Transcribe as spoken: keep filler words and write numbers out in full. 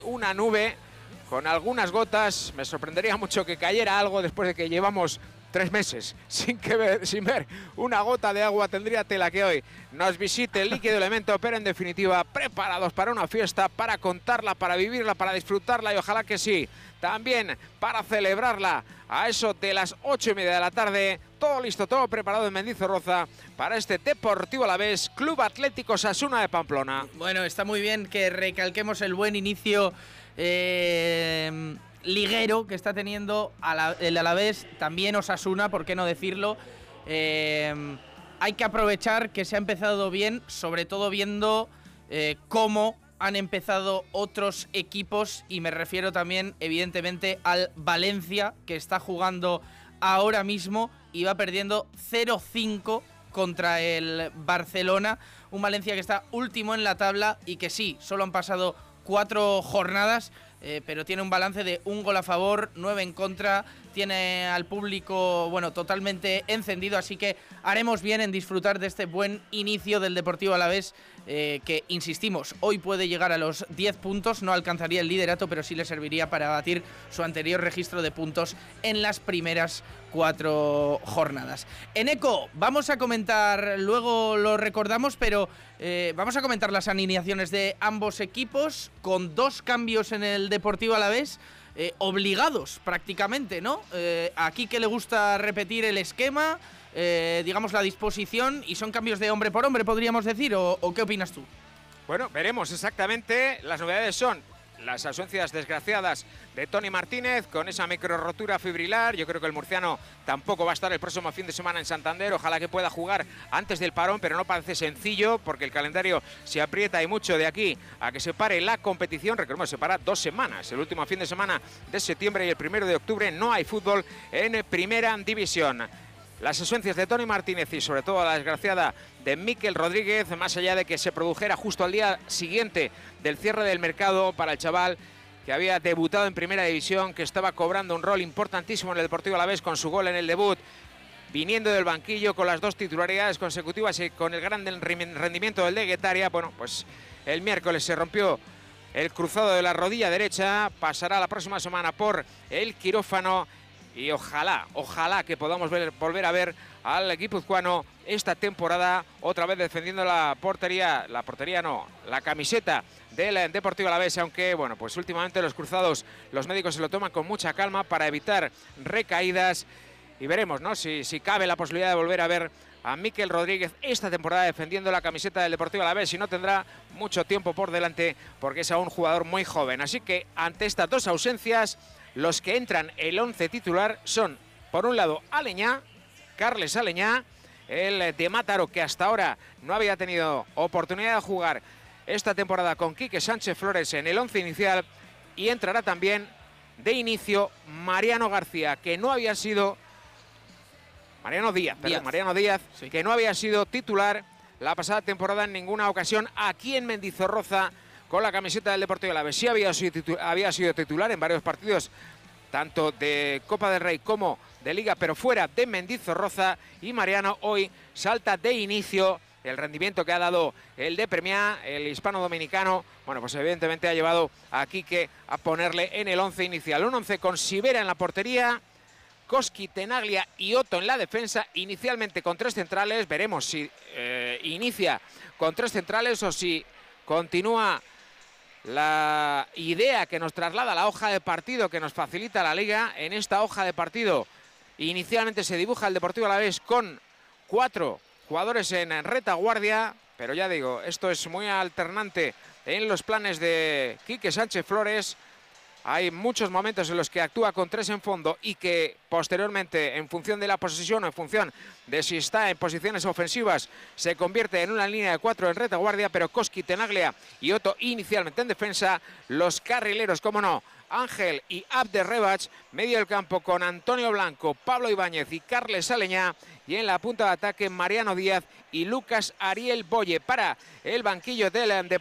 Una nube con algunas gotas. Me sorprendería mucho que cayera algo después de que llevamos tres meses sin, que ver, sin ver una gota de agua. Tendría tela que hoy nos visite el líquido elemento, pero en definitiva preparados para una fiesta, para contarla, para vivirla, para disfrutarla y ojalá que sí, también para celebrarla a eso de las ocho y media de la tarde. Todo listo, todo preparado en Mendizorroza para este Deportivo Alavés, Club Atlético Osasuna de Pamplona. Bueno, está muy bien que recalquemos el buen inicio eh, liguero que está teniendo el Alavés, también Osasuna, por qué no decirlo. Eh, hay que aprovechar que se ha empezado bien, sobre todo viendo eh, cómo han empezado otros equipos, y me refiero también evidentemente al Valencia, que está jugando ahora mismo y va perdiendo cero cinco contra el Barcelona. Un Valencia que está último en la tabla y que sí, solo han pasado cuatro jornadas, eh, pero tiene un balance de un gol a favor, nueve en contra. Tiene al público, bueno, totalmente encendido, así que haremos bien en disfrutar de este buen inicio del Deportivo Alavés, eh, que, insistimos, hoy puede llegar a los diez puntos, no alcanzaría el liderato, pero sí le serviría para batir su anterior registro de puntos en las primeras cuatro jornadas. Eneco, vamos a comentar, luego lo recordamos, pero eh, vamos a comentar las alineaciones de ambos equipos, con dos cambios en el Deportivo Alavés. Eh, obligados prácticamente, ¿no? Eh, aquí que le gusta repetir el esquema, eh, digamos la disposición, y son cambios de hombre por hombre, podríamos decir, o, o ¿qué opinas tú? Bueno, veremos exactamente. Las novedades son las ausencias desgraciadas de Toni Martínez con esa micro rotura fibrilar. Yo creo que el murciano tampoco va a estar el próximo fin de semana en Santander. Ojalá que pueda jugar antes del parón, pero no parece sencillo porque el calendario se aprieta y mucho de aquí a que se pare la competición. Recordemos, se para dos semanas. El último fin de semana de septiembre y el primero de octubre no hay fútbol en Primera División. Las ausencias de Toni Martínez y sobre todo la desgraciada de Mikel Rodríguez, más allá de que se produjera justo al día siguiente del cierre del mercado para el chaval que había debutado en Primera División, que estaba cobrando un rol importantísimo en el Deportivo Alavés con su gol en el debut, viniendo del banquillo con las dos titularidades consecutivas y con el gran rendimiento del de Guetaria. Bueno, pues el miércoles se rompió el cruzado de la rodilla derecha, pasará la próxima semana por el quirófano. Y ojalá, ojalá que podamos ver, volver a ver al guipuzcoano esta temporada otra vez defendiendo la portería, la portería no, la camiseta del Deportivo Alavés, aunque bueno, pues últimamente los cruzados, los médicos se lo toman con mucha calma para evitar recaídas, y veremos, ¿no? Si, si cabe la posibilidad de volver a ver a Mikel Rodríguez esta temporada defendiendo la camiseta del Deportivo Alavés, si no tendrá mucho tiempo por delante porque es aún un jugador muy joven. Así que ante estas dos ausencias, los que entran el once titular son, por un lado, Aleñá, Carles Aleñá, el de Mátaro, que hasta ahora no había tenido oportunidad de jugar esta temporada con Quique Sánchez Flores en el once inicial, y entrará también de inicio Mariano García, que no había sido... Mariano Díaz, perdón, Díaz. Mariano Díaz, Sí. que no había sido titular la pasada temporada en ninguna ocasión aquí en Mendizorroza con la camiseta del Deportivo Alavés. Sí había sido, titu había sido titular en varios partidos, tanto de Copa del Rey como de Liga, pero fuera de Mendizorroza, y Mariano hoy salta de inicio. El rendimiento que ha dado el de Premiá, el hispano-dominicano, bueno, pues evidentemente ha llevado a Quique a ponerle en el once inicial. Un once con Sivera en la portería, Koski, Tenaglia y Otto en la defensa, inicialmente con tres centrales. Veremos si eh, inicia con tres centrales o si continúa la idea que nos traslada la hoja de partido que nos facilita la Liga. En esta hoja de partido inicialmente se dibuja el Deportivo Alavés con cuatro jugadores en retaguardia, pero ya digo, esto es muy alternante en los planes de Quique Sánchez Flores. Hay muchos momentos en los que actúa con tres en fondo y que posteriormente, en función de la posesión o en función de si está en posiciones ofensivas, se convierte en una línea de cuatro en retaguardia, pero Koski, Tenaglia y Otto inicialmente en defensa. Los carrileros, como no, Ángel y Abder Rebach, medio del campo con Antonio Blanco, Pablo Ibáñez y Carles Aleñá, y en la punta de ataque Mariano Díaz y Lucas Ariel Boye. Para el banquillo del